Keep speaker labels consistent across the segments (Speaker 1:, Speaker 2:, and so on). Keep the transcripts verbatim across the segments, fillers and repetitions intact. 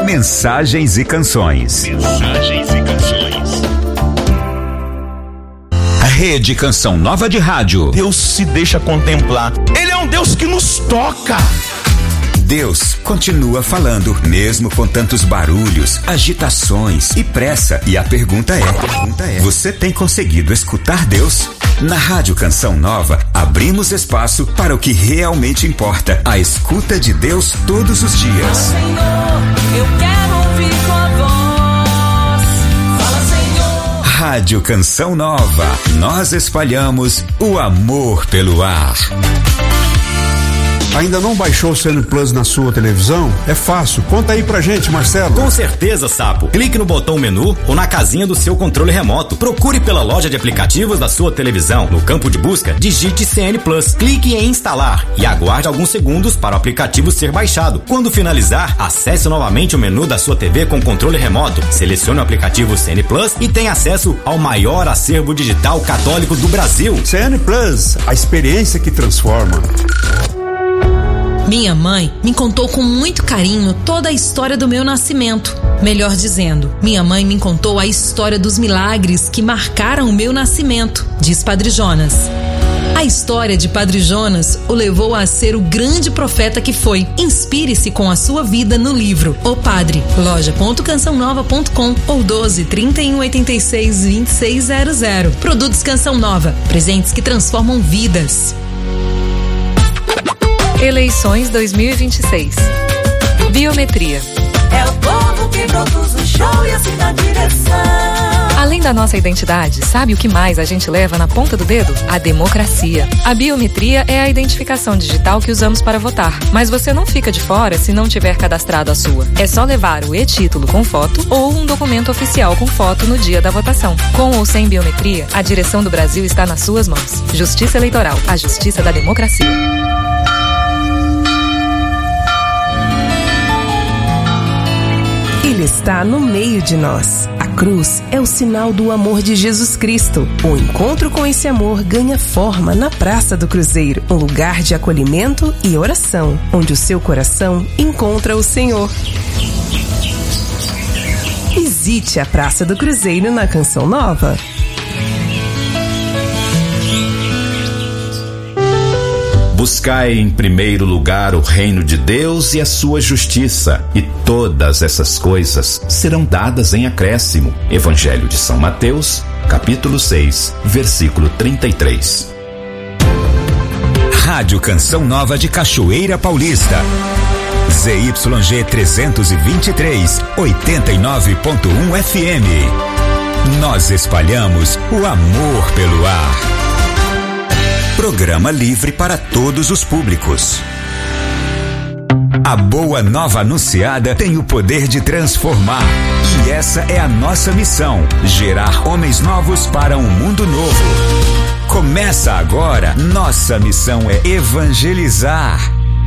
Speaker 1: Mensagens e canções. Mensagens e canções. Rede Canção Nova de Rádio.
Speaker 2: Deus se deixa contemplar. Ele é um Deus que nos toca.
Speaker 1: Deus continua falando, mesmo com tantos barulhos, agitações e pressa. E a pergunta é, a pergunta é: você tem conseguido escutar Deus? Na Rádio Canção Nova, abrimos espaço para o que realmente importa: a escuta de Deus todos os dias.
Speaker 3: Senhor, eu quero ouvir tua voz. Fala, Senhor.
Speaker 1: Rádio Canção Nova, nós espalhamos o amor pelo ar.
Speaker 4: Ainda não baixou o C N Plus na sua televisão? É fácil. Conta aí pra gente, Marcelo.
Speaker 5: Com certeza, Sapo. Clique no botão menu ou na casinha do seu controle remoto. Procure pela loja de aplicativos da sua televisão. No campo de busca, digite C N Plus. Clique em instalar e aguarde alguns segundos para o aplicativo ser baixado. Quando finalizar, acesse novamente o menu da sua T V com controle remoto. Selecione o aplicativo C N Plus e tenha acesso ao maior acervo digital católico do Brasil.
Speaker 4: C N Plus, a experiência que transforma.
Speaker 6: Minha mãe me contou com muito carinho toda a história do meu nascimento. Melhor dizendo, minha mãe me contou a história dos milagres que marcaram o meu nascimento, diz Padre Jonas. A história de Padre Jonas o levou a ser o grande profeta que foi. Inspire-se com a sua vida no livro O Padre, loja ponto canção nova ponto com ou doze, trinta e um, oitenta e seis, vinte e seis zero zero. Produtos Canção Nova, presentes que transformam vidas.
Speaker 7: Eleições dois mil e vinte e seis. Biometria.
Speaker 3: É o povo que produz o show e assim dá direção.
Speaker 7: Além da nossa identidade, sabe o que mais a gente leva na ponta do dedo? A democracia. A biometria é a identificação digital que usamos para votar. Mas você não fica de fora se não tiver cadastrado a sua. É só levar o e-título com foto ou um documento oficial com foto no dia da votação. Com ou sem biometria, a direção do Brasil está nas suas mãos. Justiça Eleitoral, a justiça da democracia.
Speaker 8: Ele está no meio de nós. A cruz é o sinal do amor de Jesus Cristo. O encontro com esse amor ganha forma na Praça do Cruzeiro, um lugar de acolhimento e oração, onde o seu coração encontra o Senhor. Visite a Praça do Cruzeiro na Canção Nova.
Speaker 2: Buscai em primeiro lugar o reino de Deus e a sua justiça, e todas essas coisas serão dadas em acréscimo. Evangelho de São Mateus, capítulo seis, versículo trinta e três.
Speaker 1: Rádio Canção Nova de Cachoeira Paulista. Z Y G trezentos e vinte e três, oitenta e nove ponto um F M. Nós espalhamos o amor pelo ar. Programa livre para todos os públicos. A boa nova anunciada tem o poder de transformar. E essa é a nossa missão: gerar homens novos para um mundo novo. Começa agora. Nossa missão é evangelizar.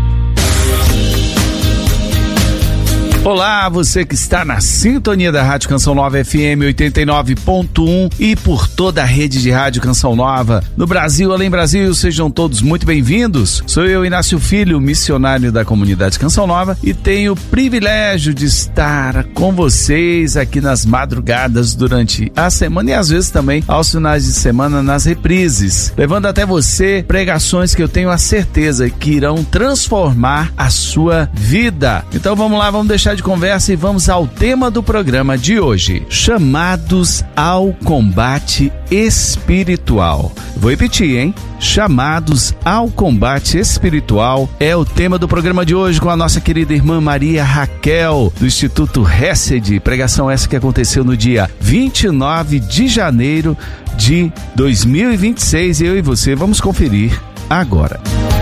Speaker 9: Olá, você que está na sintonia da Rádio Canção Nova F M oitenta e nove ponto um e por toda a rede de Rádio Canção Nova. No Brasil, além Brasil, sejam todos muito bem-vindos. Sou eu, Inácio Filho, missionário da comunidade Canção Nova, e tenho o privilégio de estar com vocês aqui nas madrugadas durante a semana e às vezes também aos finais de semana nas reprises, levando até você pregações que eu tenho a certeza que irão transformar a sua vida. Então vamos lá, vamos deixar de conversa e vamos ao tema do programa de hoje: chamados ao combate espiritual. Vou repetir, hein? Chamados ao combate espiritual é o tema do programa de hoje, com a nossa querida irmã Maria Raquel, do Instituto Hesed. Pregação essa que aconteceu no dia vinte e nove de janeiro de dois mil e vinte e seis. Eu e você vamos conferir agora.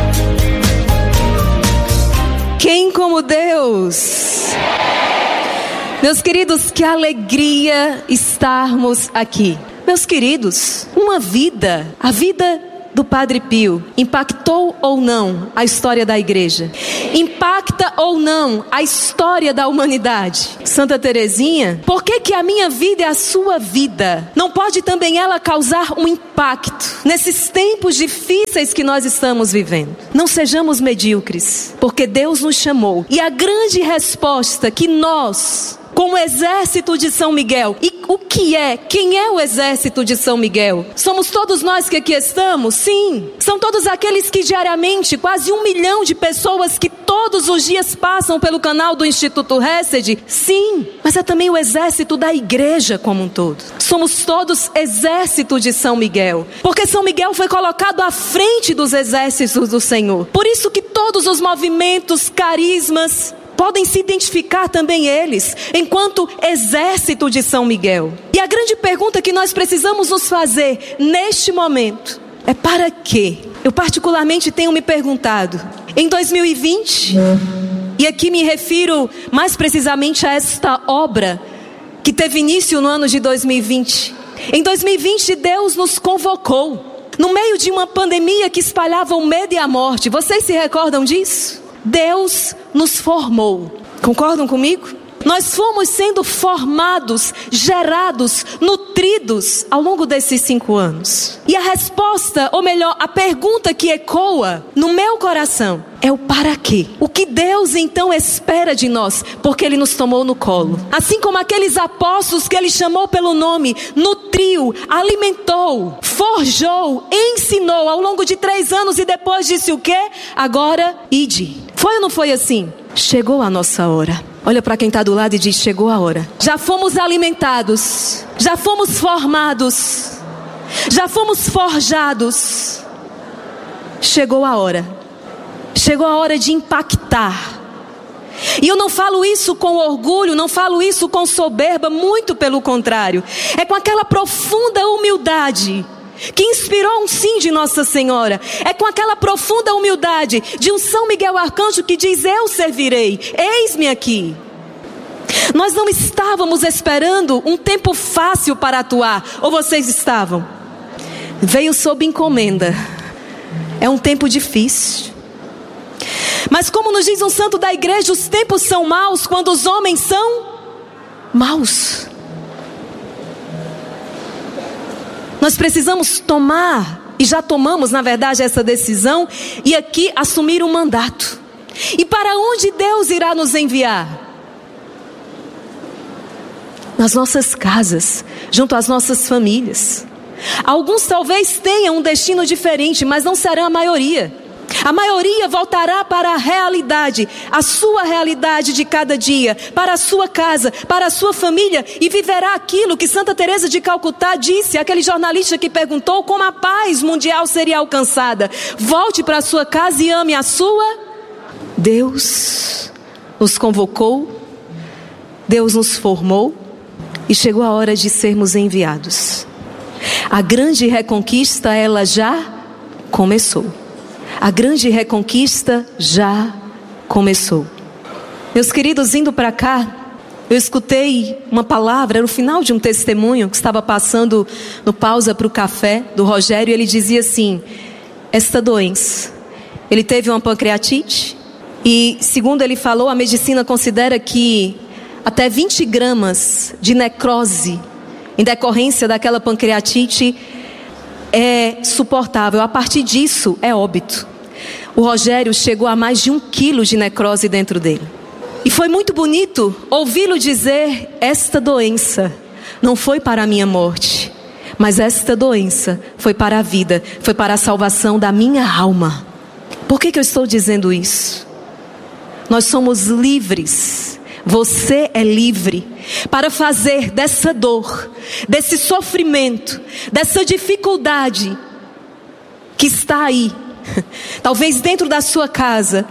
Speaker 10: Quem como Deus? Meus queridos, que alegria estarmos aqui. Meus queridos, uma vida, a vida do Padre Pio impactou ou não a história da igreja? Impacta ou não a história da humanidade? Santa Teresinha, por que que a minha vida e a sua vida não pode também ela causar um impacto nesses tempos difíceis que nós estamos vivendo? Não sejamos medíocres, porque Deus nos chamou. E a grande resposta que nós, como exército de São Miguel, e o que é? Quem é o exército de São Miguel? Somos todos nós que aqui estamos? Sim. São todos aqueles que diariamente, quase um milhão de pessoas que todos os dias passam pelo canal do Instituto Hesed? Sim. Mas é também o exército da igreja como um todo. Somos todos exército de São Miguel, porque São Miguel foi colocado à frente dos exércitos do Senhor. Por isso que todos os movimentos, carismas, podem se identificar também eles, enquanto exército de São Miguel. E a grande pergunta que nós precisamos nos fazer neste momento é: para quê? Eu particularmente tenho me perguntado, em dois mil e vinte, e aqui me refiro mais precisamente a esta obra que teve início no ano de dois mil e vinte. Em dois mil e vinte, Deus nos convocou, no meio de uma pandemia que espalhava o medo e a morte. Vocês se recordam disso? Deus nos formou. Concordam comigo? Nós fomos sendo formados, gerados, nutridos ao longo desses cinco anos. E a resposta, ou melhor, a pergunta que ecoa no meu coração é o para quê? O que Deus então espera de nós? Porque Ele nos tomou no colo. Assim como aqueles apóstolos que Ele chamou pelo nome, nutriu, alimentou, forjou, ensinou ao longo de três anos e depois disse o quê? Agora, ide. Foi ou não foi assim? Chegou a nossa hora. Olha para quem está do lado e diz: chegou a hora. Já fomos alimentados, já fomos formados, já fomos forjados. Chegou a hora. Chegou a hora de impactar. E eu não falo isso com orgulho, não falo isso com soberba, muito pelo contrário. É com aquela profunda humildade que inspirou um sim de Nossa Senhora. É com aquela profunda humildade de um São Miguel Arcanjo que diz: eu servirei, eis-me aqui. Nós não estávamos esperando um tempo fácil para atuar, ou vocês estavam? Veio sob encomenda. É um tempo difícil. Mas como nos diz um santo da igreja, os tempos são maus quando os homens são maus. Nós precisamos tomar, e já tomamos na verdade essa decisão, e aqui assumir um mandato. E para onde Deus irá nos enviar? Nas nossas casas, junto às nossas famílias. Alguns talvez tenham um destino diferente, mas não será a maioria. A maioria voltará para a realidade, a sua realidade de cada dia, para a sua casa, para a sua família, e viverá aquilo que Santa Teresa de Calcutá disse, aquele jornalista que perguntou como a paz mundial seria alcançada. Volte para a sua casa e ame a sua. Deus nos convocou, Deus nos formou, e chegou a hora de sermos enviados. A grande reconquista, ela já começou. A grande reconquista já começou. Meus queridos, indo para cá, eu escutei uma palavra, era o final de um testemunho que estava passando no Pausa para o Café, do Rogério, e ele dizia assim: esta doença, ele teve uma pancreatite, e segundo ele falou, a medicina considera que até vinte gramas de necrose em decorrência daquela pancreatite é suportável. A partir disso é óbito. O Rogério chegou a mais de um quilo de necrose dentro dele. E foi muito bonito ouvi-lo dizer: esta doença não foi para a minha morte, mas esta doença foi para a vida, foi para a salvação da minha alma. Por que que eu estou dizendo isso? Nós somos livres. Você é livre para fazer dessa dor, desse sofrimento, dessa dificuldade que está aí, talvez dentro da sua casa,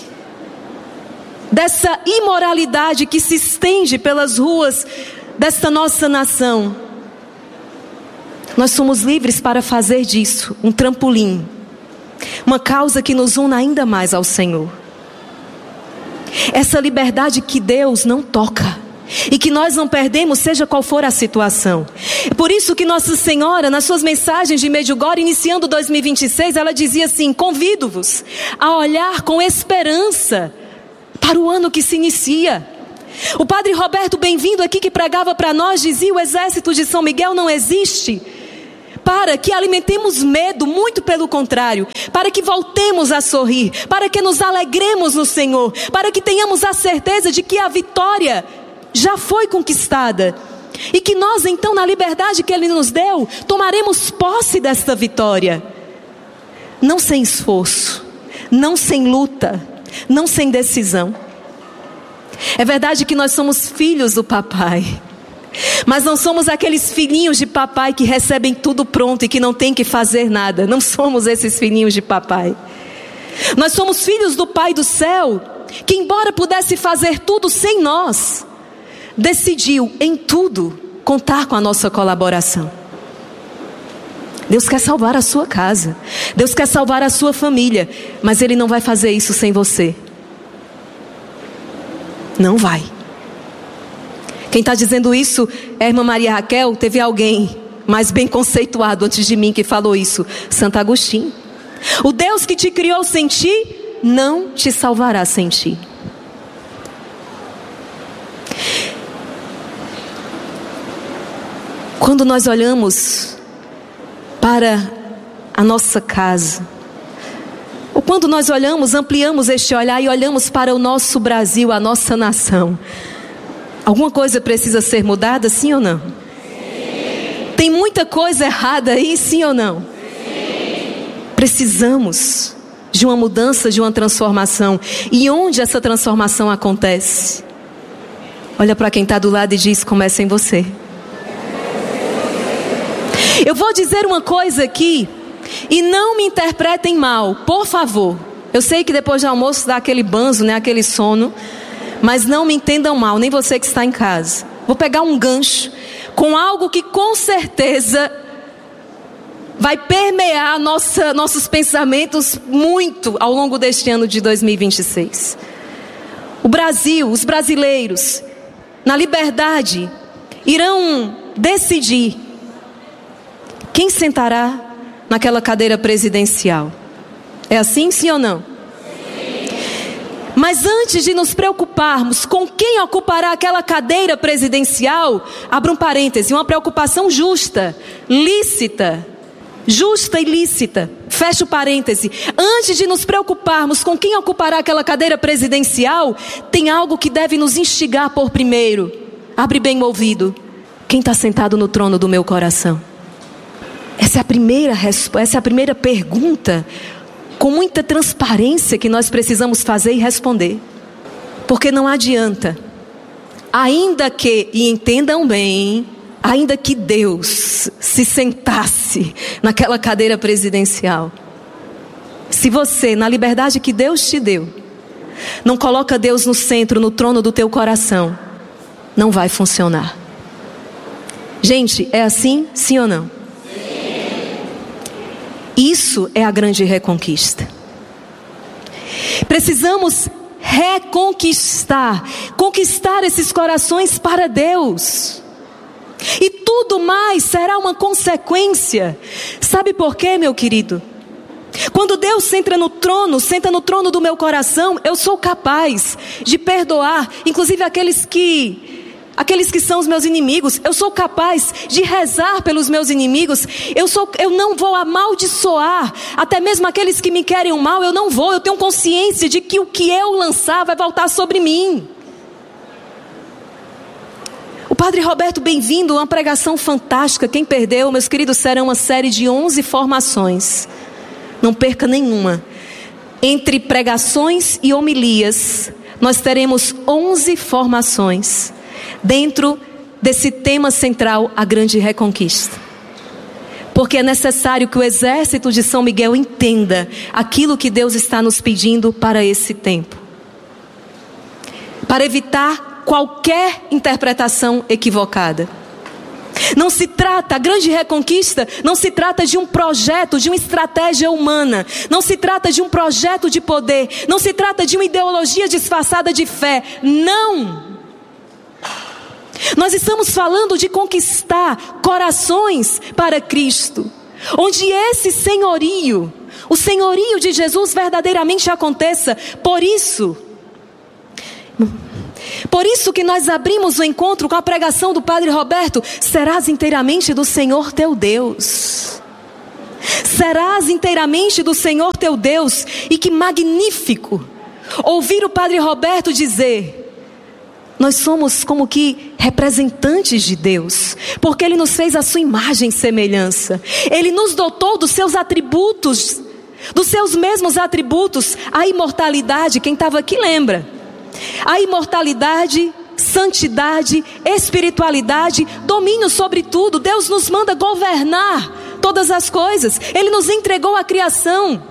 Speaker 10: dessa imoralidade que se estende pelas ruas desta nossa nação. Nós somos livres para fazer disso um trampolim, uma causa que nos una ainda mais ao Senhor. Essa liberdade que Deus não toca, e que nós não perdemos, seja qual for a situação. Por isso que Nossa Senhora, nas suas mensagens de Medjugorje, iniciando dois mil e vinte e seis, ela dizia assim: convido-vos a olhar com esperança para o ano que se inicia. O padre Roberto Bem-vindo aqui, que pregava para nós, dizia: o exército de São Miguel não existe para que alimentemos medo, muito pelo contrário, para que voltemos a sorrir, para que nos alegremos no Senhor, para que tenhamos a certeza de que a vitória já foi conquistada, e que nós então, na liberdade que Ele nos deu, tomaremos posse desta vitória, não sem esforço, não sem luta, não sem decisão. É verdade que nós somos filhos do papai, mas não somos aqueles filhinhos de papai que recebem tudo pronto e que não tem que fazer nada. Não somos esses filhinhos de papai. Nós somos filhos do Pai do céu, que embora pudesse fazer tudo sem nós, decidiu em tudo contar com a nossa colaboração. Deus quer salvar a sua casa, Deus quer salvar a sua família, mas Ele não vai fazer isso sem você. Não vai. Quem está dizendo isso é a irmã Maria Raquel. Teve alguém mais bem conceituado antes de mim que falou isso: Santo Agostinho. O Deus que te criou sem ti, não te salvará sem ti. Quando nós olhamos para a nossa casa, ou quando nós olhamos, ampliamos este olhar e olhamos para o nosso Brasil, a nossa nação, alguma coisa precisa ser mudada, sim ou não? Sim. Tem muita coisa errada aí, sim ou não? Sim. Precisamos de uma mudança, de uma transformação. E onde essa transformação acontece? Olha para quem está do lado e diz: começa em você. Eu vou dizer uma coisa aqui, e não me interpretem mal, por favor. Eu sei que depois do almoço dá aquele banzo, né, aquele sono, mas não me entendam mal, nem você que está em casa. Vou pegar um gancho com algo que com certeza vai permear nossa, nossos pensamentos muito ao longo deste ano de dois mil e vinte e seis. O Brasil, os brasileiros, na liberdade, irão decidir quem sentará naquela cadeira presidencial. É assim, sim ou não? Mas antes de nos preocuparmos com quem ocupará aquela cadeira presidencial, abra um parêntese, uma preocupação justa, lícita, justa e lícita, fecha o parêntese. Antes de nos preocuparmos com quem ocupará aquela cadeira presidencial, tem algo que deve nos instigar por primeiro. Abre bem o ouvido: quem está sentado no trono do meu coração? Essa é a primeira resposta, essa é a primeira pergunta, com muita transparência, que nós precisamos fazer e responder. Porque não adianta, ainda que, e entendam bem, ainda que Deus se sentasse naquela cadeira presidencial, se você, na liberdade que Deus te deu, não coloca Deus no centro, no trono do teu coração, não vai funcionar. Gente, é assim, sim ou não? Isso é a grande reconquista. Precisamos reconquistar, conquistar esses corações para Deus. E tudo mais será uma consequência. Sabe por quê, meu querido? Quando Deus entra no trono, senta no trono do meu coração, eu sou capaz de perdoar, inclusive aqueles que... Aqueles que são os meus inimigos. Eu sou capaz de rezar pelos meus inimigos. Eu, sou, eu não vou amaldiçoar até mesmo aqueles que me querem o mal. Eu não vou, eu tenho consciência de que o que eu lançar vai voltar sobre mim. O padre Roberto Bem-vindo, uma pregação fantástica. Quem perdeu, meus queridos, será uma série de onze formações. Não perca nenhuma. Entre pregações e homilias, nós teremos onze formações dentro desse tema central, a grande reconquista. Porque é necessário que o exército de São Miguel entenda aquilo que Deus está nos pedindo para esse tempo, para evitar qualquer interpretação equivocada. Não se trata, a grande reconquista não se trata de um projeto, de uma estratégia humana. Não se trata de um projeto de poder. Não se trata de uma ideologia disfarçada de fé. Não! Nós estamos falando de conquistar corações para Cristo, onde esse senhorio, o senhorio de Jesus verdadeiramente aconteça. Por isso, por isso que nós abrimos o encontro com a pregação do Padre Roberto: serás inteiramente do Senhor teu Deus. Serás inteiramente do Senhor teu Deus. E que magnífico ouvir o Padre Roberto dizer: nós somos como que representantes de Deus, porque Ele nos fez a sua imagem e semelhança. Ele nos dotou dos seus atributos, dos seus mesmos atributos. A imortalidade, quem estava aqui lembra. A imortalidade, santidade, espiritualidade, domínio sobre tudo. Deus nos manda governar todas as coisas. Ele nos entregou a criação.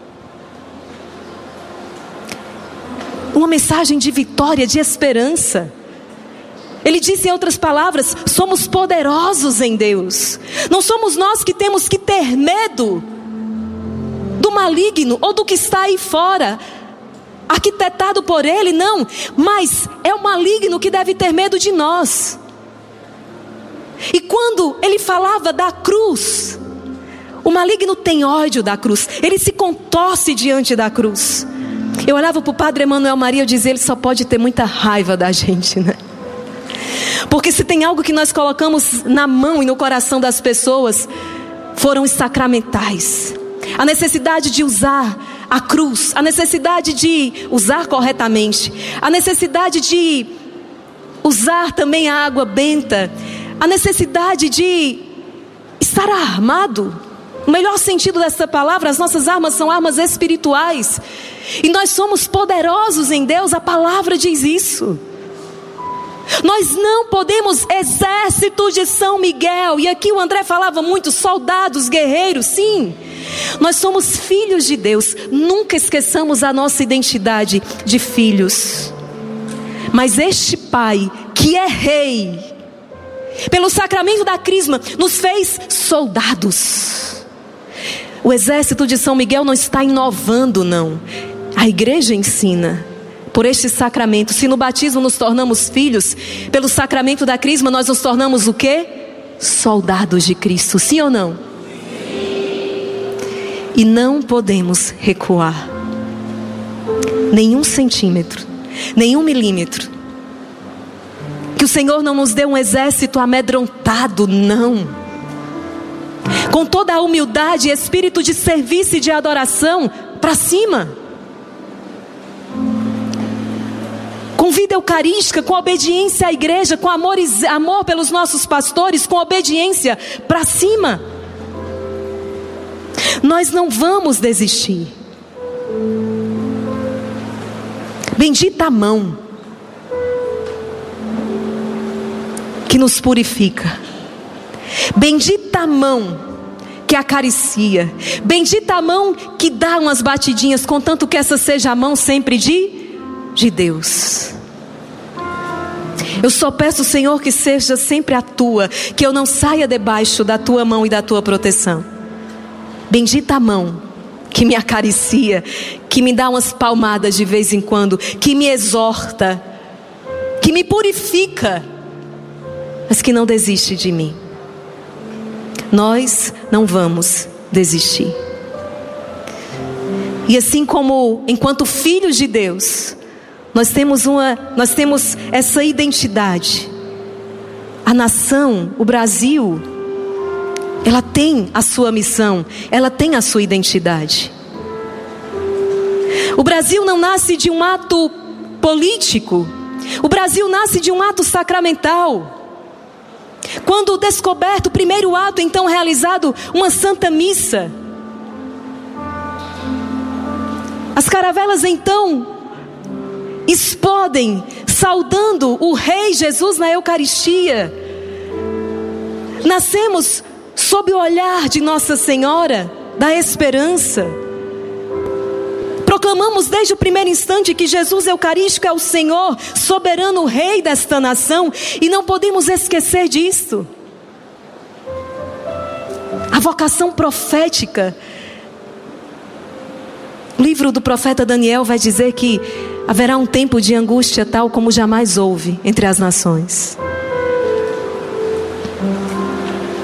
Speaker 10: Uma mensagem de vitória, de esperança. Ele disse em outras palavras: somos poderosos em Deus. Não somos nós que temos que ter medo do maligno ou do que está aí fora, arquitetado por ele, não. Mas é o maligno que deve ter medo de nós. E quando ele falava da cruz, o maligno tem ódio da cruz. Ele se contorce diante da cruz. Eu olhava para o Padre Emanuel Maria e eu dizia: ele só pode ter muita raiva da gente, né? Porque se tem algo que nós colocamos na mão e no coração das pessoas, foram os sacramentais. A necessidade de usar a cruz, a necessidade de usar corretamente, a necessidade de usar também a água benta, a necessidade de estar armado. O melhor sentido dessa palavra: as nossas armas são armas espirituais. E nós somos poderosos em Deus, a palavra diz isso. Nós não podemos, exército de São Miguel, e aqui o André falava muito, soldados, guerreiros, sim. Nós somos filhos de Deus, nunca esqueçamos a nossa identidade de filhos. Mas este Pai, que é Rei, pelo sacramento da crisma, nos fez soldados. O exército de São Miguel não está inovando, não. A igreja ensina, por este sacramento. Se no batismo nos tornamos filhos, pelo sacramento da crisma nós nos tornamos o quê? Soldados de Cristo, sim ou não? E não podemos recuar nenhum centímetro, nenhum milímetro. Que o Senhor não nos dê um exército amedrontado, não. Com toda a humildade, espírito de serviço e de adoração, para cima. Com vida eucarística, com obediência à igreja, com amor, amor pelos nossos pastores, com obediência para cima. Nós não vamos desistir. Bendita a mão que nos purifica. Bendita a mão que acaricia. Bendita a mão que dá umas batidinhas, contanto que essa seja a mão sempre de de Deus. Eu só peço, Senhor, que seja sempre a tua, que eu não saia debaixo da tua mão e da tua proteção. Bendita a mão que me acaricia, que me dá umas palmadas de vez em quando, que me exorta, que me purifica, mas que não desiste de mim. Nós não vamos desistir. E assim como enquanto filhos de Deus, Nós temos, uma, nós temos essa identidade. A nação, o Brasil, ela tem a sua missão, ela tem a sua identidade. O Brasil não nasce de um ato político. O Brasil nasce de um ato sacramental. Quando descoberto o primeiro ato, então realizado, uma Santa Missa. As caravelas então explodem, saudando o Rei Jesus na Eucaristia. Nascemos sob o olhar de Nossa Senhora da Esperança. Proclamamos desde o primeiro instante que Jesus Eucarístico é o Senhor, soberano Rei desta nação, e não podemos esquecer disto. A vocação profética. O livro do profeta Daniel vai dizer que haverá um tempo de angústia tal como jamais houve entre as nações.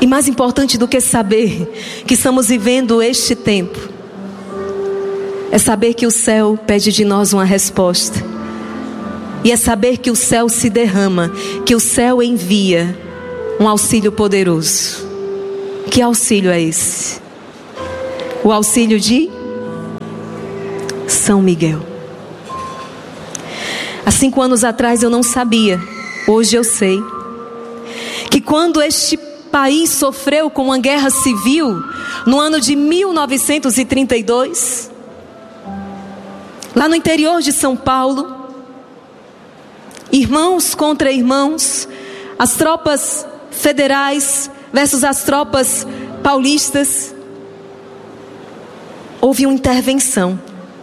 Speaker 10: E mais importante do que saber que estamos vivendo este tempo, é saber que o céu pede de nós uma resposta. E é saber que o céu se derrama, que o céu envia um auxílio poderoso. Que auxílio é esse? O auxílio de São Miguel. Há cinco anos atrás eu não sabia, hoje eu sei, que quando este país sofreu com uma guerra civil, no ano de mil novecentos e trinta e dois, lá no interior de São Paulo, irmãos contra irmãos, as tropas federais versus as tropas paulistas, houve uma intervenção.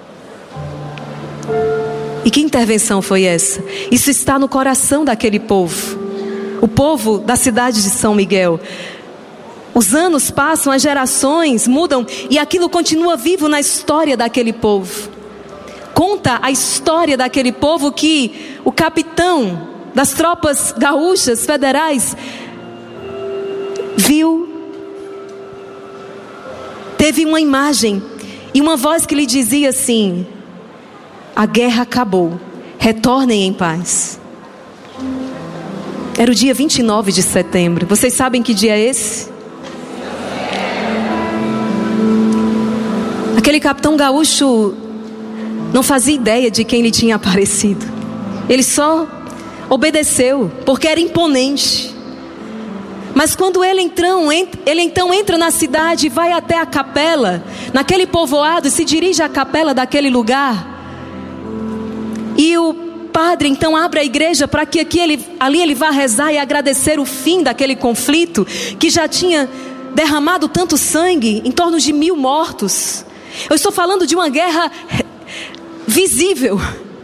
Speaker 10: E que intervenção foi essa? Isso está no coração daquele povo, o povo da cidade de São Miguel. Os anos passam, as gerações mudam e aquilo continua vivo na história daquele povo. Conta a história daquele povo que o capitão das tropas gaúchas federais viu, teve uma imagem e uma voz que lhe dizia assim: a guerra acabou, retornem em paz. Era o dia vinte e nove de setembro. Vocês sabem que dia é esse? Aquele capitão gaúcho não fazia ideia de quem lhe tinha aparecido. Ele só obedeceu, porque era imponente. Mas quando ele então, ele então entra na cidade e vai até a capela, naquele povoado, e se dirige à capela daquele lugar, e o padre então abre a igreja para que aqui ele, ali ele vá rezar e agradecer o fim daquele conflito que já tinha derramado tanto sangue, em torno de mil mortos. Eu estou falando de uma guerra visível.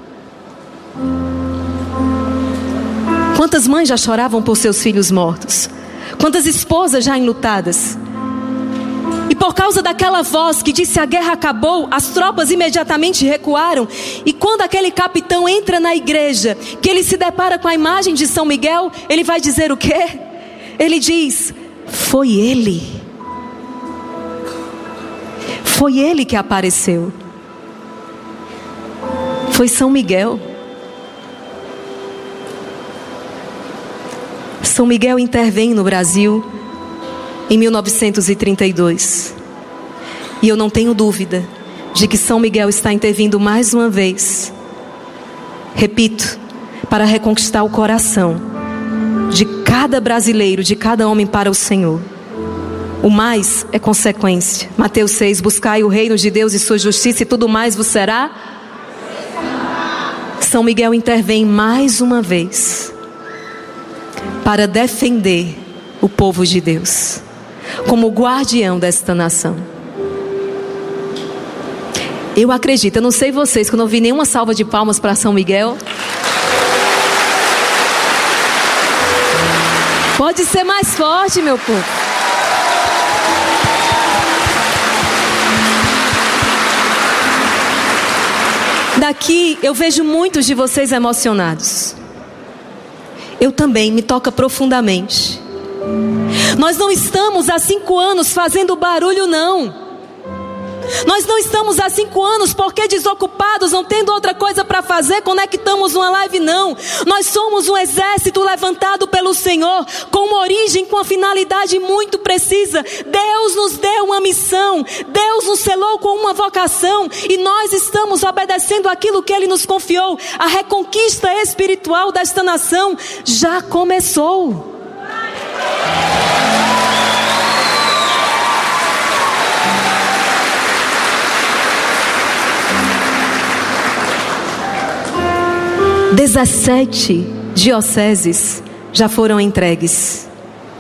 Speaker 10: Quantas mães já choravam por seus filhos mortos? Quantas esposas já enlutadas? E por causa daquela voz que disse a guerra acabou, as tropas imediatamente recuaram. E quando aquele capitão entra na igreja, que ele se depara com a imagem de São Miguel, ele vai dizer o quê? Ele diz: foi ele. Foi ele que apareceu. Foi São Miguel. São Miguel intervém no Brasil em mil novecentos e trinta e dois. E eu não tenho dúvida de que São Miguel está intervindo mais uma vez, repito, para reconquistar o coração de cada brasileiro, de cada homem para o Senhor. O mais é consequência. Mateus seis: buscai o reino de Deus e sua justiça, e tudo mais vos será. São Miguel intervém mais uma vez para defender o povo de Deus, como guardião desta nação. Eu acredito, eu não sei vocês, que eu não vi nenhuma salva de palmas para São Miguel. Pode ser mais forte, meu povo. Daqui eu vejo muitos de vocês emocionados. Eu também, me toca profundamente. Nós não estamos há cinco anos fazendo barulho, não. Nós não estamos há cinco anos porque desocupados, não tendo outra coisa para fazer, conectamos uma live, não. Nós somos um exército levantado pelo Senhor, com uma origem, com uma finalidade muito precisa. Deus nos deu uma missão, Deus nos selou com uma vocação, e nós estamos obedecendo aquilo que Ele nos confiou. A reconquista espiritual desta nação já começou. dezessete dioceses já foram entregues.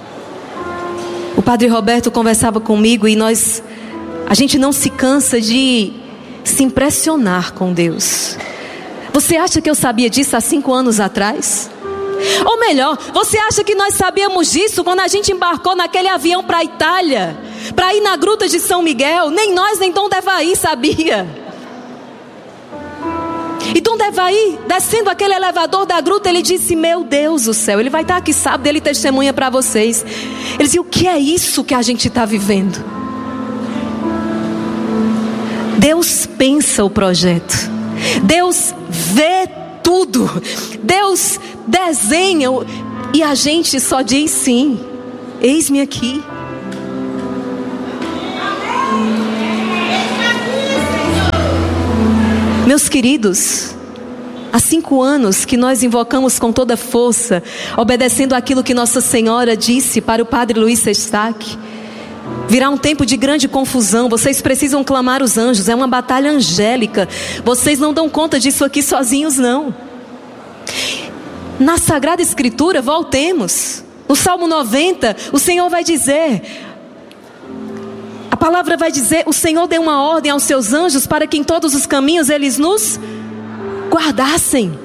Speaker 10: O padre Roberto conversava comigo e nós, a gente não se cansa de se impressionar com Deus. Você acha que eu sabia disso há cinco anos atrás? Ou melhor, você acha que nós sabíamos disso quando a gente embarcou naquele avião para a Itália, para ir na gruta de São Miguel? Nem nós, nem Dom Devaí sabia. E Dom Devaí, descendo aquele elevador da gruta, ele disse: meu Deus do céu, ele vai estar aqui sábado, ele testemunha para vocês. Ele disse: o que é isso que a gente está vivendo? Deus pensa o projeto, Deus vê tudo, Deus desenha, e a gente só diz sim. Eis-me aqui. Meus queridos, há cinco anos que nós invocamos com toda força, obedecendo aquilo que Nossa Senhora disse para o Padre Luiz Sestac. Virá um tempo de grande confusão, vocês precisam clamar os anjos, é uma batalha angélica. Vocês não dão conta disso aqui sozinhos, não. Na Sagrada Escritura, voltemos. No Salmo noventa, o Senhor vai dizer... A palavra vai dizer: o Senhor deu uma ordem aos seus anjos para que em todos os caminhos eles nos guardassem.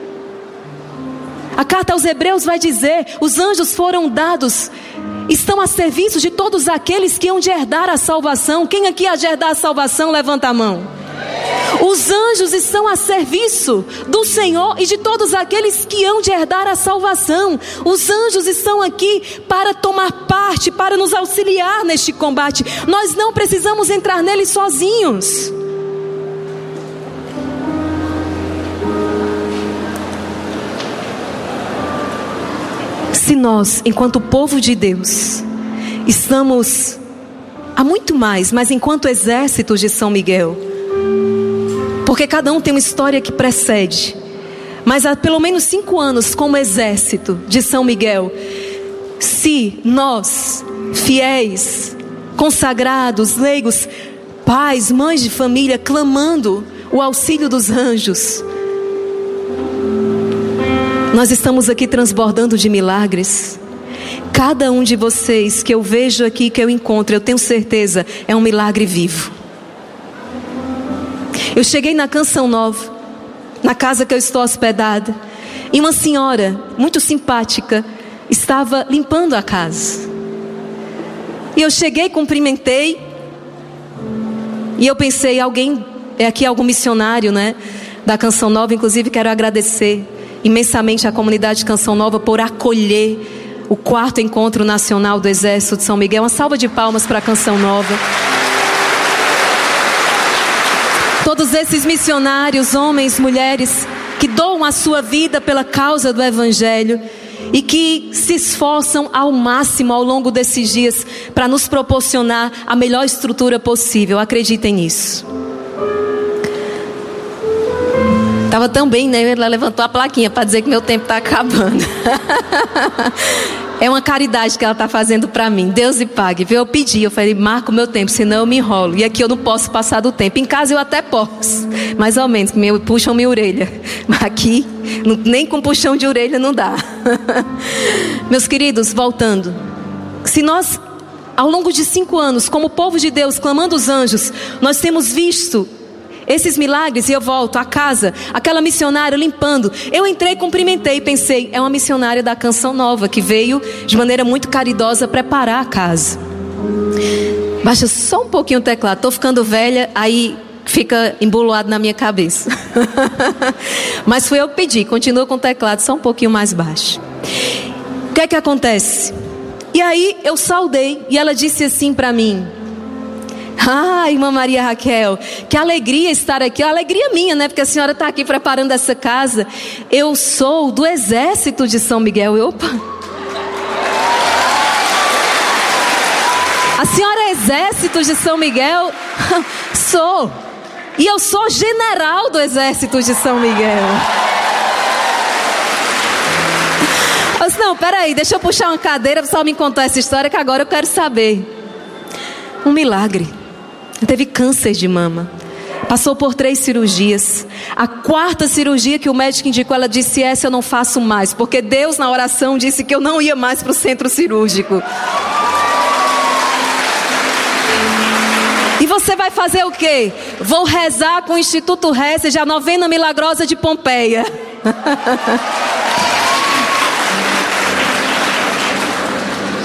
Speaker 10: A carta aos Hebreus vai dizer: os anjos foram dados, estão a serviço de todos aqueles que hão de herdar a salvação. Quem aqui há de herdar a salvação, levanta a mão. Os anjos estão a serviço do Senhor e de todos aqueles que hão de herdar a salvação. Os anjos estão aqui para tomar parte, para nos auxiliar neste combate. Nós não precisamos entrar nele sozinhos. Se nós, enquanto povo de Deus, estamos a muito mais, mas enquanto exércitos de São Miguel, porque cada um tem uma história que precede, mas há pelo menos cinco anos como exército de São Miguel, se nós, fiéis, consagrados, leigos, pais, mães de família, clamando o auxílio dos anjos, nós estamos aqui transbordando de milagres. Cada um de vocês que eu vejo aqui, que eu encontro, eu tenho certeza, é um milagre vivo. Eu cheguei na Canção Nova, na casa que eu estou hospedada, e uma senhora muito simpática estava limpando a casa. E eu cheguei, cumprimentei, e eu pensei: alguém, é aqui algum missionário, né, da Canção Nova. Inclusive quero agradecer imensamente à comunidade de Canção Nova por acolher o quarto encontro nacional do Exército de São Miguel. Uma salva de palmas para a Canção Nova. Todos esses missionários, homens, mulheres, que doam a sua vida pela causa do Evangelho e que se esforçam ao máximo ao longo desses dias para nos proporcionar a melhor estrutura possível. Acreditem nisso. Estava tão bem, né? Ela levantou a plaquinha para dizer que meu tempo está acabando. É uma caridade que ela está fazendo para mim. Deus lhe pague. Eu pedi, eu falei: marca o meu tempo, senão eu me enrolo. E aqui eu não posso passar do tempo. Em casa eu até posso, mais ou menos, me puxam minha orelha. Mas aqui, nem com puxão de orelha não dá. Meus queridos, voltando. Se nós, ao longo de cinco anos, como povo de Deus, clamando os anjos, nós temos visto esses milagres, e eu volto à casa, aquela missionária limpando, eu entrei, cumprimentei e pensei: é uma missionária da Canção Nova que veio de maneira muito caridosa preparar a casa. Baixa só um pouquinho o teclado, estou ficando velha, aí fica embolado na minha cabeça. Mas foi eu que pedi, continua com o teclado só um pouquinho mais baixo. O que é que acontece? E aí eu saudei e ela disse assim para mim: ah, irmã Maria Raquel, que alegria estar aqui. A alegria minha, né? Porque a senhora está aqui preparando essa casa. Eu sou do Exército de São Miguel. Eu, opa. A senhora é Exército de São Miguel? Sou. E eu sou general do Exército de São Miguel. Eu disse: não, peraí, deixa eu puxar uma cadeira só me contar essa história, que agora eu quero saber. Um milagre. Teve câncer de mama, passou por três cirurgias. A quarta cirurgia que o médico indicou, ela disse: essa eu não faço mais, porque Deus na oração disse que eu não ia mais para o centro cirúrgico. E você vai fazer o quê? Vou rezar com o Instituto Hesed, a novena milagrosa de Pompeia.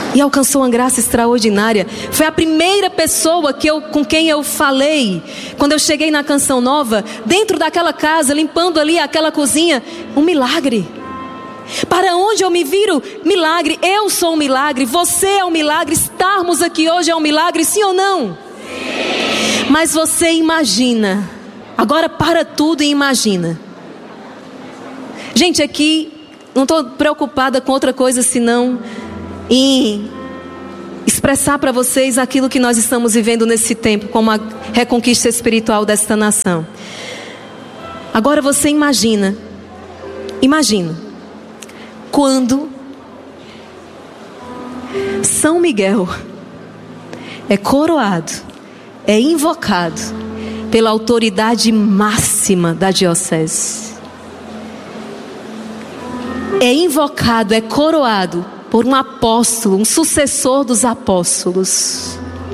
Speaker 10: e alcançou uma graça extraordinária. Foi a primeira pessoa que eu, com quem eu falei quando eu cheguei na Canção Nova, dentro daquela casa, limpando ali aquela cozinha. Um milagre. Para onde eu me viro, milagre. Eu sou um milagre, você é um milagre. Estarmos aqui hoje é um milagre, sim ou não? Sim. Mas você imagina, agora para tudo e imagina. Gente, aqui não estou preocupada com outra coisa senão em expressar para vocês aquilo que nós estamos vivendo nesse tempo, como a reconquista espiritual desta nação. Agora você imagina, imagina, quando São Miguel é coroado, é invocado pela autoridade máxima da diocese. É invocado, é coroado por um apóstolo, um sucessor dos apóstolos.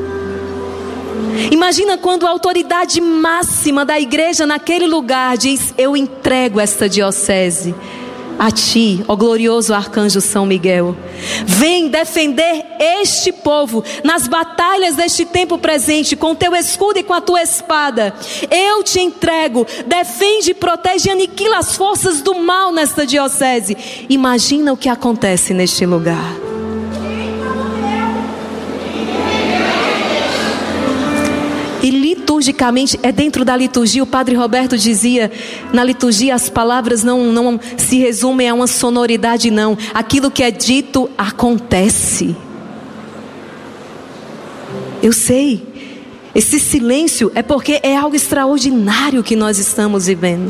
Speaker 10: Imagina quando a autoridade máxima da igreja naquele lugar diz: eu entrego esta diocese a ti, ó glorioso arcanjo São Miguel. Vem defender este povo nas batalhas deste tempo presente, com teu escudo e com a tua espada. Eu te entrego, defende, protege e aniquila as forças do mal nesta diocese. Imagina o que acontece neste lugar. E liturgicamente, é dentro da liturgia, o Padre Roberto dizia, na liturgia as palavras não, não se resumem a uma sonoridade não. Aquilo que é dito acontece. Eu sei, esse silêncio é porque é algo extraordinário que nós estamos vivendo.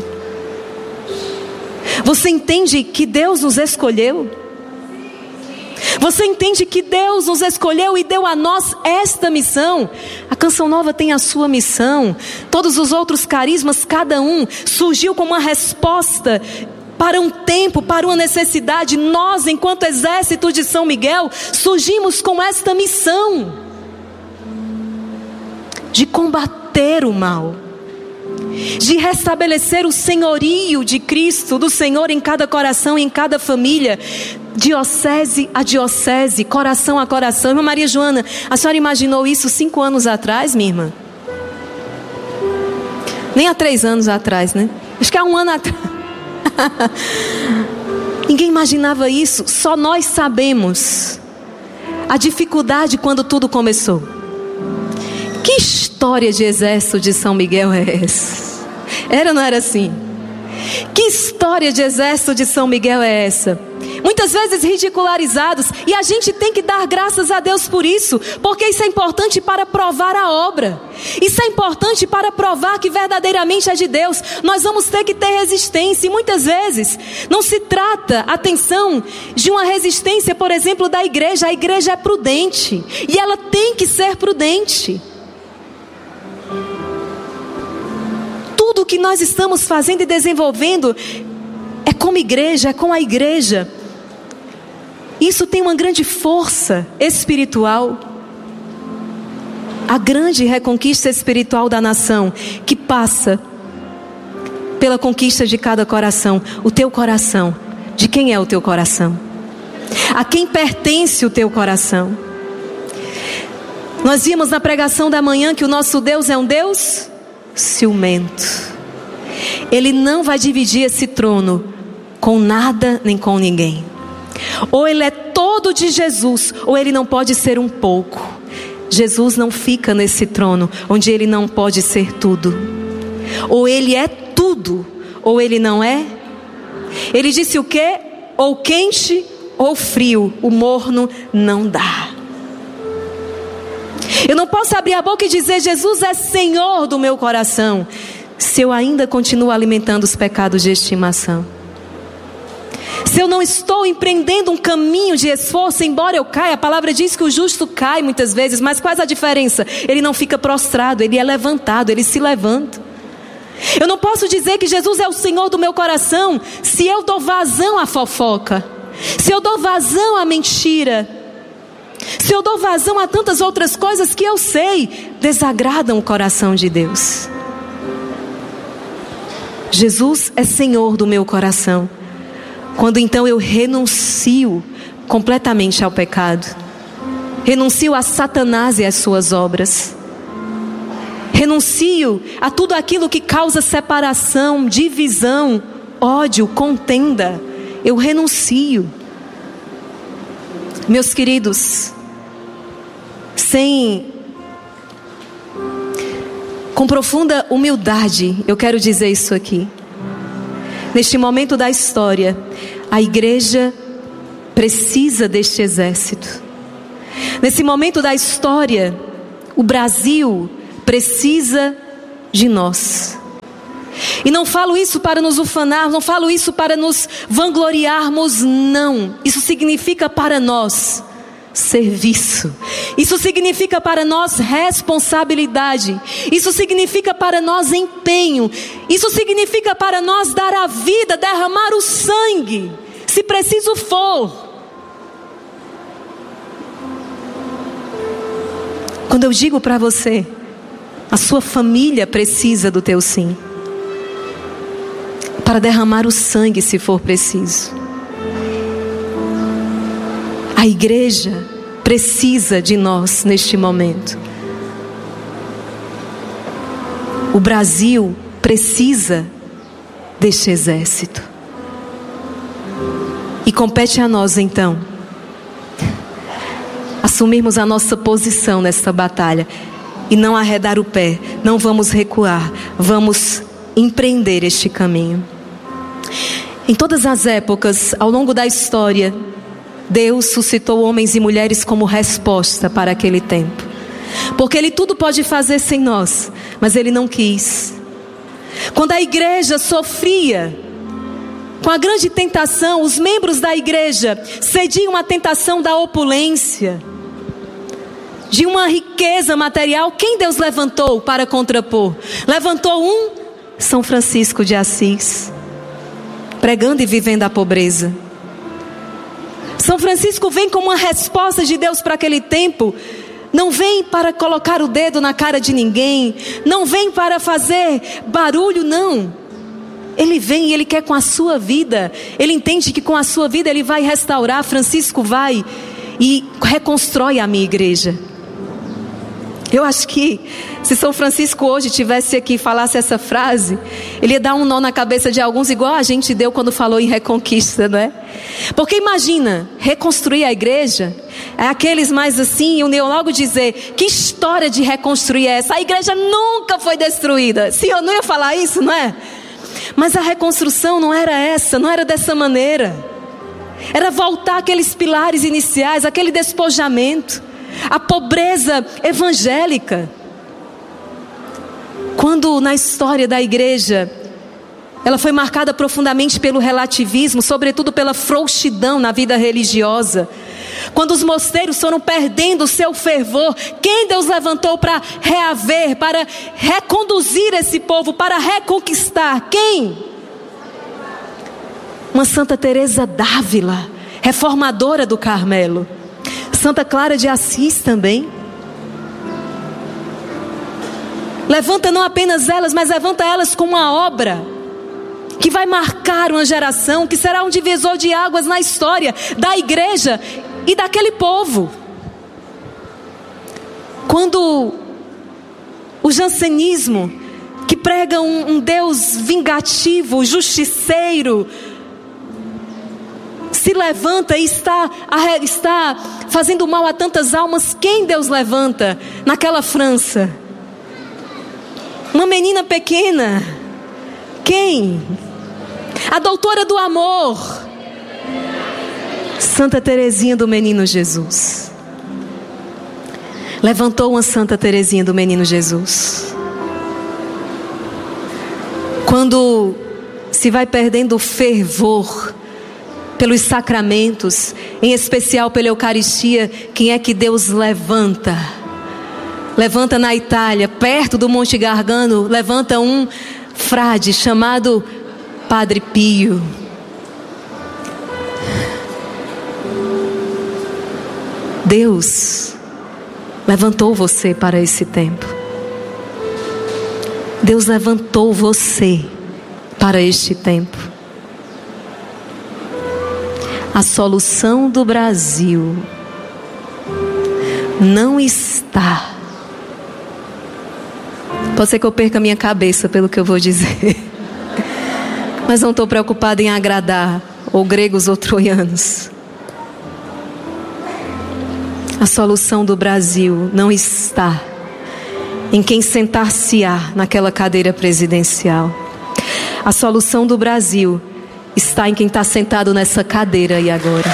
Speaker 10: Você entende que Deus nos escolheu? Você entende que Deus nos escolheu e deu a nós esta missão? A Canção Nova tem a sua missão. Todos os outros carismas, cada um surgiu como uma resposta para um tempo, para uma necessidade. Nós, enquanto exército de São Miguel, surgimos com esta missão de combater o mal, de restabelecer o senhorio de Cristo, do Senhor em cada coração e em cada família, diocese a diocese, coração a coração. Irmã Maria Joana, a senhora imaginou isso cinco anos atrás, minha irmã? Nem há três anos atrás, né? Acho que há um ano atrás. Ninguém imaginava isso. Só nós sabemos a dificuldade quando tudo começou. Que história de exército de São Miguel é essa? Era ou não era assim? Que história de exército de São Miguel é essa? Muitas vezes ridicularizados, e a gente tem que dar graças a Deus por isso, porque isso é importante para provar a obra. Isso é importante para provar que verdadeiramente é de Deus. Nós vamos ter que ter resistência, e muitas vezes não se trata, atenção, de uma resistência, por exemplo, da igreja. A igreja é prudente, e ela tem que ser prudente. Tudo o que nós estamos fazendo e desenvolvendo é como igreja, é com a igreja. Isso tem uma grande força espiritual. A grande reconquista espiritual da nação, que passa pela conquista de cada coração. O teu coração, de quem é o teu coração? A quem pertence o teu coração? Nós vimos na pregação da manhã que o nosso Deus é um Deus ciumento. Ele não vai dividir esse trono com nada nem com ninguém. Ou ele é todo de Jesus, ou ele não pode ser um pouco. Jesus não fica nesse trono onde ele não pode ser tudo. Ou ele é tudo, ou ele não é. Ele disse o quê? Ou quente ou frio, o morno não dá. Eu não posso abrir a boca e dizer Jesus é Senhor do meu coração, se eu ainda continuo alimentando os pecados de estimação. Se eu não estou empreendendo um caminho de esforço, embora eu caia, a palavra diz que o justo cai muitas vezes, mas qual é a diferença? Ele não fica prostrado, ele é levantado, ele se levanta. Eu não posso dizer que Jesus é o Senhor do meu coração se eu dou vazão à fofoca, se eu dou vazão à mentira, se eu dou vazão a tantas outras coisas que eu sei desagradam o coração de Deus. Jesus é Senhor do meu coração quando então eu renuncio completamente ao pecado. Renuncio a Satanás e às suas obras. Renuncio a tudo aquilo que causa separação, divisão, ódio, contenda. Eu renuncio. Meus queridos, sem, com profunda humildade, eu quero dizer isso aqui. Neste momento da história, a igreja precisa deste exército. Nesse momento da história, o Brasil precisa de nós. E não falo isso para nos ufanar, não falo isso para nos vangloriarmos, não. Isso significa para nós serviço. Isso significa para nós responsabilidade. Isso significa para nós empenho. Isso significa para nós dar a vida, derramar o sangue, se preciso for. Quando eu digo para você, a sua família precisa do teu sim, para derramar o sangue se for preciso. A igreja precisa de nós neste momento. O Brasil precisa deste exército. E compete a nós então assumirmos a nossa posição nesta batalha e não arredar o pé. Não vamos recuar, vamos empreender este caminho. Em todas as épocas, ao longo da história, Deus suscitou homens e mulheres como resposta para aquele tempo. Porque Ele tudo pode fazer sem nós, mas Ele não quis. Quando a igreja sofria com a grande tentação, os membros da igreja cediam à tentação da opulência, de uma riqueza material. Quem Deus levantou para contrapor? Levantou um São Francisco de Assis, pregando e vivendo a pobreza. São Francisco vem como uma resposta de Deus para aquele tempo. Não vem para colocar o dedo na cara de ninguém, não vem para fazer barulho, não. Ele vem e Ele quer com a sua vida. Ele entende que com a sua vida Ele vai restaurar. Francisco vai e reconstrói a minha igreja. Eu acho que se São Francisco hoje tivesse aqui e falasse essa frase, ele ia dar um nó na cabeça de alguns, igual a gente deu quando falou em reconquista, não é? Porque imagina, reconstruir a igreja, é aqueles mais assim, iam logo dizer, que história de reconstruir é essa? A igreja nunca foi destruída. Sim, eu não ia falar isso, não é? Mas a reconstrução não era essa, não era dessa maneira. Era voltar aqueles pilares iniciais, aquele despojamento, a pobreza evangélica. Quando na história da igreja, ela foi marcada profundamente pelo relativismo, sobretudo pela frouxidão na vida religiosa. Quando os mosteiros foram perdendo o seu fervor, quem Deus levantou para reaver, para reconduzir esse povo, para reconquistar? Quem? Uma Santa Teresa d'Ávila, reformadora do Carmelo. Santa Clara de Assis também. Levanta não apenas elas, mas levanta elas com uma obra que vai marcar uma geração, que será um divisor de águas na história da igreja e daquele povo. Quando o jansenismo, que prega um, um Deus vingativo, justiceiro, se levanta e está, está fazendo mal a tantas almas, quem Deus levanta naquela França? Uma menina pequena. Quem? A doutora do amor, Santa Teresinha do Menino Jesus. Levantou uma Santa Teresinha do Menino Jesus. Quando se vai perdendo o fervor pelos sacramentos, em especial pela Eucaristia, quem é que Deus levanta? Levanta na Itália, perto do Monte Gargano, levanta um frade chamado Padre Pio. Deus levantou você para esse tempo. Deus levantou você para este tempo. A solução do Brasil não está. Pode ser que eu perca a minha cabeça pelo que eu vou dizer. Mas não estou preocupada em agradar ou gregos ou troianos. A solução do Brasil não está em quem sentar-se-á naquela cadeira presidencial. A solução do Brasil está em quem está sentado nessa cadeira e agora.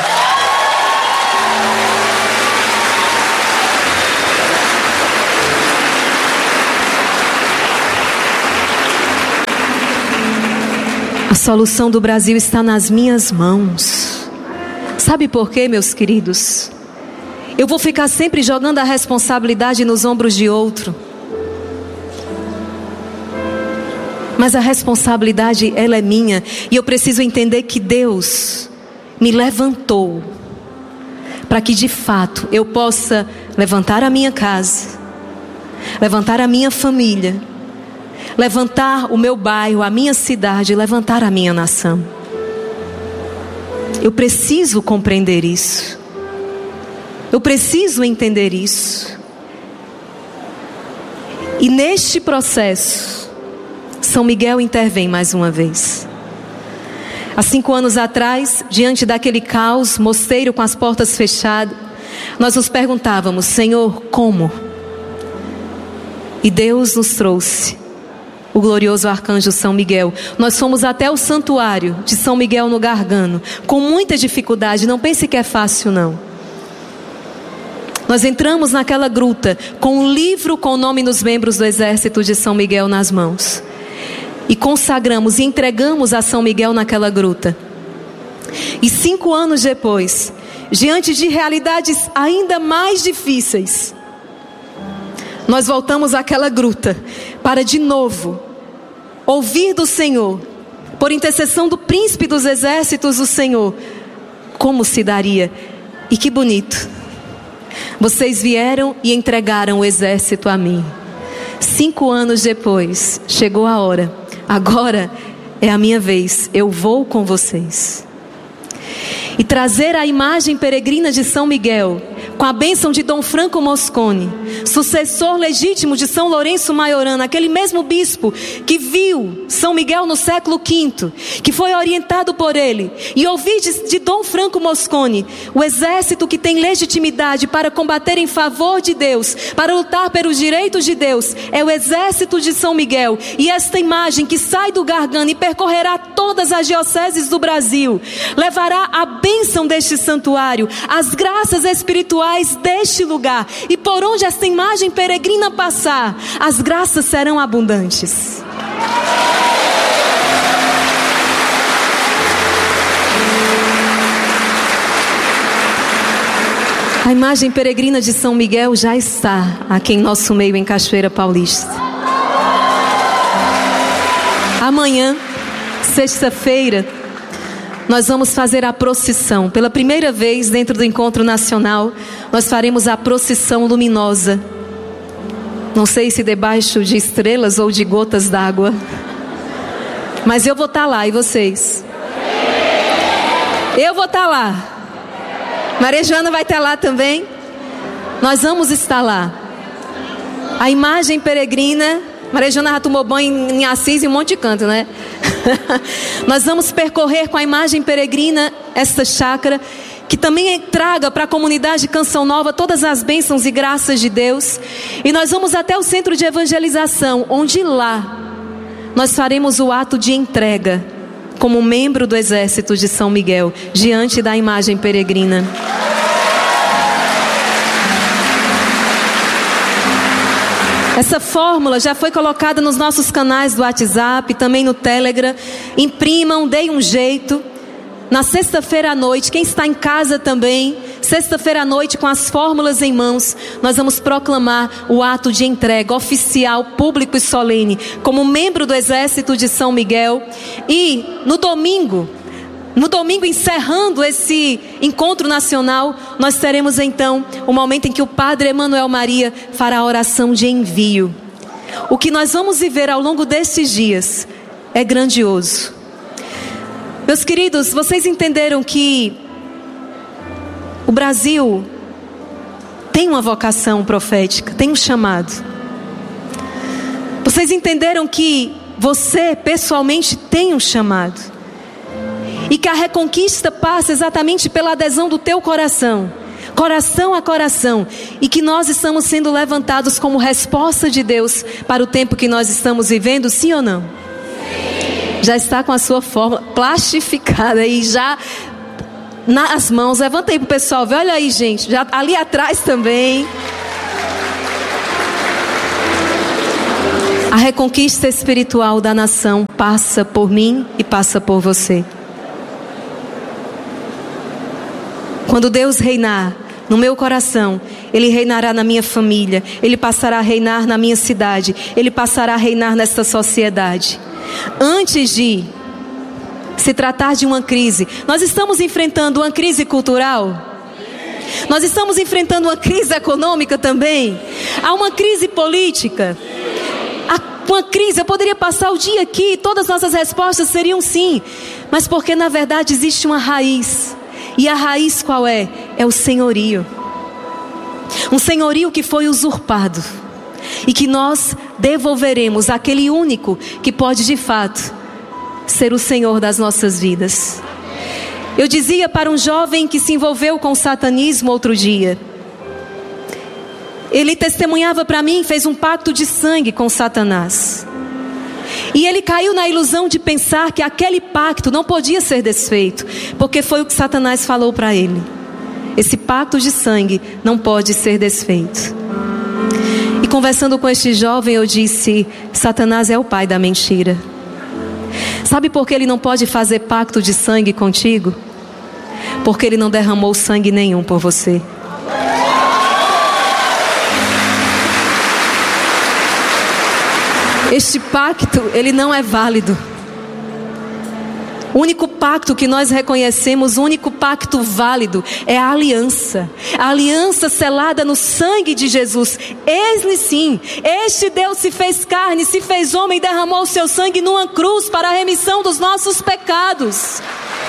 Speaker 10: A solução do Brasil está nas minhas mãos. Sabe por quê, meus queridos? Eu vou ficar sempre jogando a responsabilidade nos ombros de outro. Mas a responsabilidade, ela é minha. E eu preciso entender que Deus me levantou para que de fato eu possa levantar a minha casa, levantar a minha família, levantar o meu bairro, a minha cidade, levantar a minha nação. Eu preciso compreender isso. Eu preciso entender isso. E neste processo, São Miguel intervém mais uma vez. Há cinco anos atrás, diante daquele caos, mosteiro com as portas fechadas, nós nos perguntávamos: Senhor, como? E Deus nos trouxe o glorioso arcanjo São Miguel. Nós fomos até o santuário de São Miguel no Gargano, com muita dificuldade, não pense que é fácil não. Nós entramos naquela gruta com um livro com o nome dos membros do exército de São Miguel nas mãos. E consagramos e entregamos a São Miguel naquela gruta. E cinco anos depois, diante de realidades ainda mais difíceis, nós voltamos àquela gruta para de novo ouvir do Senhor, por intercessão do príncipe dos exércitos do Senhor, como se daria. E que bonito, vocês vieram e entregaram o exército a mim. Cinco anos depois, chegou a hora. Agora é a minha vez. Eu vou com vocês. E trazer a imagem peregrina de São Miguel, com a bênção de Dom Franco Mosconi, sucessor legítimo de São Lourenço Maiorana, aquele mesmo bispo que viu São Miguel no século quinto, que foi orientado por ele, e ouvir de, de Dom Franco Mosconi: o exército que tem legitimidade para combater em favor de Deus, para lutar pelos direitos de Deus, é o exército de São Miguel. E esta imagem que sai do Gargano e percorrerá todas as dioceses do Brasil, levará a bênção deste santuário, as graças espirituais deste lugar, e por onde esta imagem peregrina passar, as graças serão abundantes. A imagem peregrina de São Miguel já está aqui em nosso meio em Cachoeira Paulista. Amanhã, sexta-feira, nós vamos fazer a procissão. Pela primeira vez dentro do Encontro Nacional, nós faremos a procissão luminosa. Não sei se debaixo de estrelas ou de gotas d'água, mas eu vou estar lá. E vocês? Eu vou estar lá. Maria Joana vai estar lá também. Nós vamos estar lá. A imagem peregrina. Maria Joana já tomou banho em Assis e um monte de canto, né? Nós vamos percorrer com a imagem peregrina esta chácara, que também traga para a comunidade Canção Nova todas as bênçãos e graças de Deus. E nós vamos até o centro de evangelização, onde lá nós faremos o ato de entrega como membro do exército de São Miguel, diante da imagem peregrina. Essa fórmula já foi colocada nos nossos canais do WhatsApp, também no Telegram. Imprimam, deem um jeito. Na sexta-feira à noite, quem está em casa também, sexta-feira à noite, com as fórmulas em mãos, nós vamos proclamar o ato de entrega oficial, público e solene, como membro do exército de São Miguel. E no domingo, no domingo encerrando esse encontro nacional, nós teremos então o momento em que o Padre Emanuel Maria fará a oração de envio. O que nós vamos viver ao longo desses dias é grandioso. Meus queridos, vocês entenderam que o Brasil tem uma vocação profética, tem um chamado. Vocês entenderam que você pessoalmente tem um chamado, e que a reconquista passa exatamente pela adesão do teu coração, coração a coração, e que nós estamos sendo levantados como resposta de Deus para o tempo que nós estamos vivendo, sim ou não? Já está com a sua forma plastificada e já nas mãos. Levanta aí pro pessoal, vê, olha aí, gente, já ali atrás também. A reconquista espiritual da nação passa por mim e passa por você. Quando Deus reinar no meu coração, Ele reinará na minha família, Ele passará a reinar na minha cidade, Ele passará a reinar nesta sociedade. Antes de se tratar de uma crise, nós estamos enfrentando uma crise cultural, nós estamos enfrentando uma crise econômica também, há uma crise política, uma crise. Eu poderia passar o dia aqui e todas as nossas respostas seriam sim, mas porque na verdade existe uma raiz. E a raiz qual é? É o senhorio. Um senhorio que foi usurpado, e que nós devolveremos àquele único que pode de fato ser o Senhor das nossas vidas. Eu dizia para um jovem que se envolveu com o satanismo outro dia, ele testemunhava para mim, fez um pacto de sangue com Satanás. E ele caiu na ilusão de pensar que aquele pacto não podia ser desfeito, porque foi o que Satanás falou para ele. Esse pacto de sangue não pode ser desfeito. E conversando com este jovem, eu disse: Satanás é o pai da mentira. Sabe por que ele não pode fazer pacto de sangue contigo? Porque ele não derramou sangue nenhum por você. Este pacto, ele não é válido. O único pacto que nós reconhecemos, o único pacto válido é a aliança. A aliança selada no sangue de Jesus. Eis-lhe sim, este Deus se fez carne, se fez homem e derramou o seu sangue numa cruz para a remissão dos nossos pecados.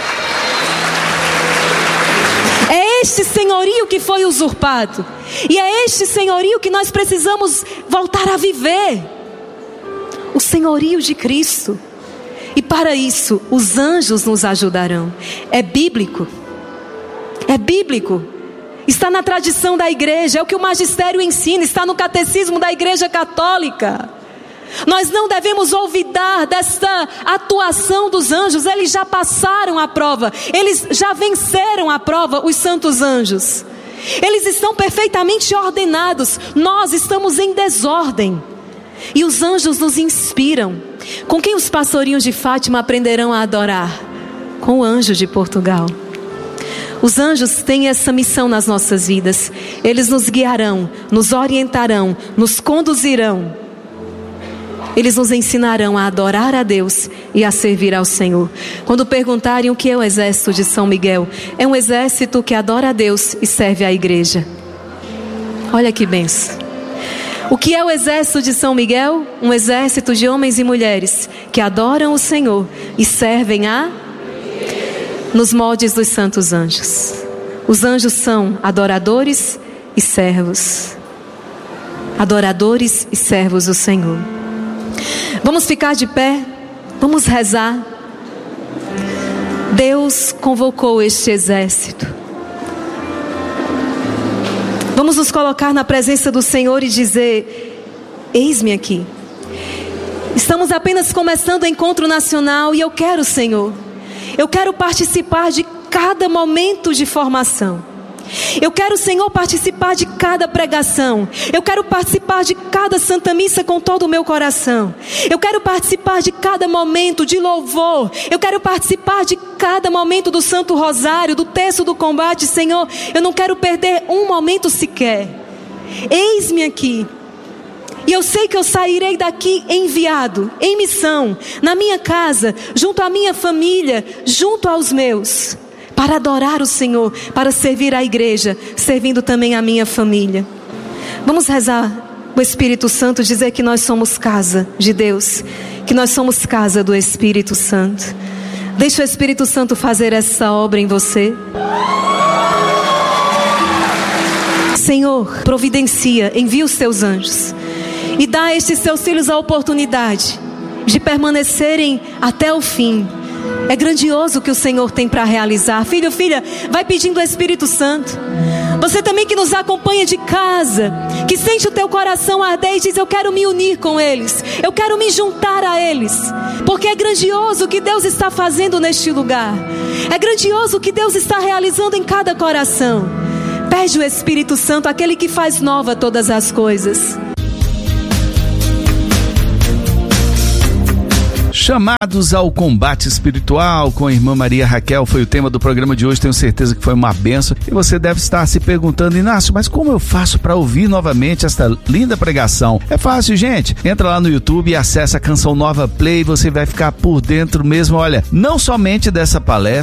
Speaker 10: É este senhorio que foi usurpado. E é este senhorio que nós precisamos voltar a viver. O senhorio de Cristo. E para isso, os anjos nos ajudarão. É bíblico. É bíblico. Está na tradição da igreja. É o que o magistério ensina. Está no catecismo da igreja católica. Nós não devemos olvidar desta atuação dos anjos. Eles já passaram a prova. Eles já venceram a prova, os santos anjos. Eles estão perfeitamente ordenados. Nós estamos em desordem. E os anjos nos inspiram. Com quem os pastorinhos de Fátima aprenderão a adorar? Com o anjo de Portugal. Os anjos têm essa missão nas nossas vidas. Eles nos guiarão, nos orientarão, nos conduzirão. Eles nos ensinarão a adorar a Deus e a servir ao Senhor. Quando perguntarem o que é o exército de São Miguel, é um exército que adora a Deus e serve à igreja. Olha que bênção. O que é o exército de São Miguel? Um exército de homens e mulheres que adoram o Senhor e servem a... nos moldes dos santos anjos. Os anjos são adoradores e servos. Adoradores e servos do Senhor. Vamos ficar de pé? Vamos rezar. Deus convocou este exército. Vamos nos colocar na presença do Senhor e dizer: eis-me aqui. Estamos apenas começando o encontro nacional e eu quero, Senhor, eu quero participar de cada momento de formação. Eu quero, Senhor, participar de cada pregação. Eu quero participar de cada Santa Missa com todo o meu coração. Eu quero participar de cada momento de louvor. Eu quero participar de cada momento do Santo Rosário, do Terço do Combate. Senhor, eu não quero perder um momento sequer. Eis-me aqui. E eu sei que eu sairei daqui enviado, em missão, na minha casa, junto à minha família, junto aos meus, para adorar o Senhor, para servir a igreja, servindo também a minha família. Vamos rezar o Espírito Santo, dizer que nós somos casa de Deus, que nós somos casa do Espírito Santo. Deixa o Espírito Santo fazer essa obra em você. Senhor, providencia, envia os teus anjos e dá a estes teus filhos a oportunidade de permanecerem até o fim. É grandioso o que o Senhor tem para realizar. Filho, filha, vai pedindo o Espírito Santo. Você também que nos acompanha de casa, que sente o teu coração arder e diz: eu quero me unir com eles, eu quero me juntar a eles, porque é grandioso o que Deus está fazendo neste lugar. É grandioso o que Deus está realizando em cada coração. Pede o Espírito Santo, aquele que faz nova todas as coisas.
Speaker 9: Chamados ao combate espiritual com a irmã Maria Raquel foi o tema do programa de hoje. Tenho certeza que foi uma bênção. E você deve estar se perguntando: Inácio, mas como eu faço para ouvir novamente esta linda pregação? É fácil, gente. Entra lá no YouTube e acessa a Canção Nova Play. Você vai ficar por dentro mesmo, olha, não somente dessa palestra,